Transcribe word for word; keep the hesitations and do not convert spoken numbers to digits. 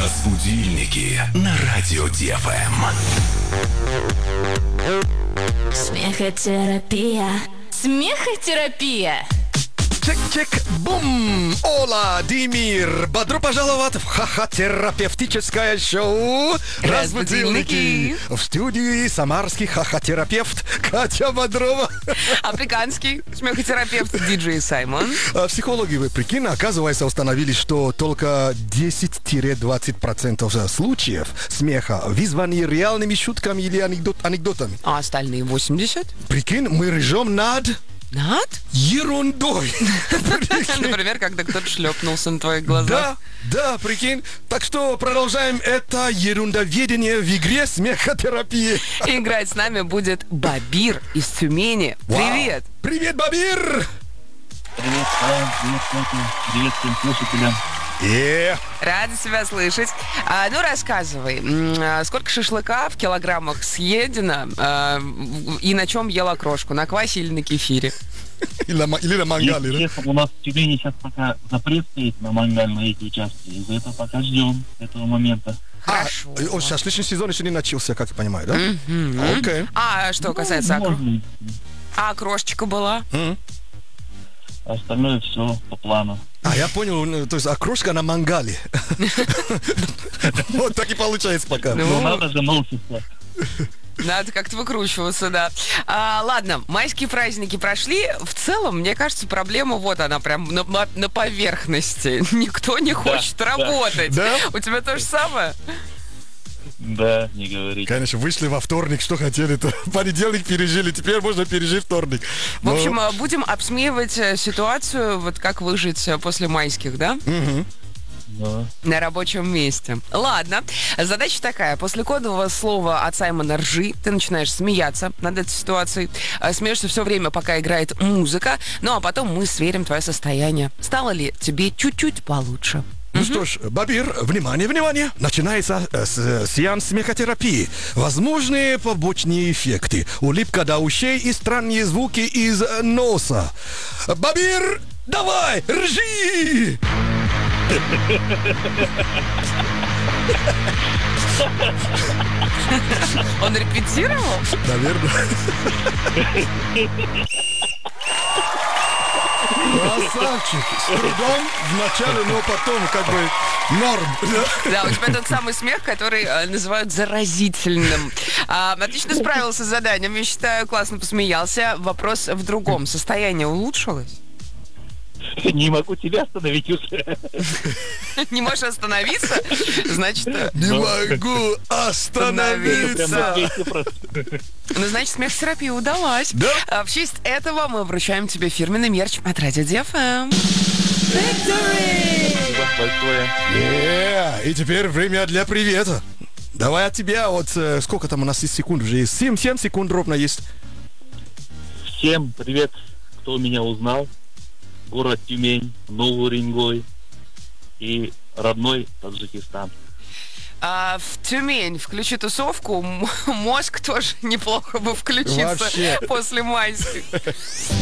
Разбудильники на радио ДФМ. Смехотерапия. Смехотерапия. Чек-чек-бум! Ола, Димир! Бодро пожаловать в ха-ха-терапевтическое шоу «Разбудильники». В студии самарский ха-ха-терапевт Катя Бодрова. Африканский смехотерапевт диджей Саймон. А психологи, вы прикинь, оказывается, установили, что только десять-двадцать процентов случаев смеха вызваны реальными шутками или анекдот, анекдотами. А остальные восемьдесят? Прикинь, мы ржем над... Над? ерундой. Например, когда кто-то шлепнулся на твоих глазах. Да, да, прикинь. Так что продолжаем это ерундоведение в игре смехотерапии. Играть с нами будет Бабир из Тюмени. Вау. Привет! Привет, Бабир! Привет, Саим, привет, Катя, привет всем слушателям. Е, Рада тебя слышать. А, ну, рассказывай, м, а, сколько шашлыка в килограммах съедено а, в- и на чем ела крошку? На квасе или на кефире? или на ма- или на мангале, Если да? честно, у нас в Тюмени сейчас пока запрет стоит на мангальные эти участки. Из-за этого пока ждем этого момента. Хорошо. А, о, шашлычный сезон еще не начался, как я понимаю, да? Мгм. Окей. А что касается окро... Можно. А крошечка была? М. Остальное все по плану. А, я понял, ну, то есть окрошка на мангале. Вот так и получается пока. Ну, Но надо же научиться. Надо как-то выкручиваться, да. А, ладно, майские праздники прошли. В целом, мне кажется, проблема вот она прям на, на- на поверхности. Никто не хочет да. работать. Да? У тебя то же самое? Да, не говорите. Конечно, вышли во вторник, что хотели-то. Понедельник пережили, теперь можно пережить вторник. В общем, а, будем обсмеивать э, ситуацию, вот как выжить э, после майских, да? Да. На рабочем месте. Ладно. Задача такая. После кодового слова от Саймона «ржи» ты начинаешь смеяться над этой ситуацией. А, Смеешься все время, пока играет музыка. Ну, а потом мы сверим твое состояние. Стало ли тебе чуть-чуть получше? Ну что ж, Бабир, внимание, внимание! Начинается э, с- э, сеанс смехотерапии. Возможные побочные эффекты. Улыбка до ушей и странные звуки из э, носа. Бабир, давай, ржи! Он репетировал? Наверное. Красавчик. С трудом вначале, но потом как бы норм. Да? Да, у тебя тот самый смех, который э, называют заразительным. А, отлично справился с заданием, я считаю, классно посмеялся. Вопрос в другом. Состояние улучшилось? Не могу тебя остановить уже. Не можешь остановиться? Значит, э, Не Ну. могу Прям остановиться. на двести просто. ну, значит, смех-терапия удалась. Да? А в честь этого мы вручаем тебе фирменный мерч от Радио ДФМ. Спасибо большое. Е, и теперь время для привета. Давай от тебя, вот э, сколько там у нас есть секунд уже есть? семь секунд ровно есть. Всем привет, кто меня узнал. Город Тюмень, Новый Уренгой и родной Таджикистан. А в Тюмень включи тусовку, м- мозг тоже неплохо бы включиться Вообще. после майских.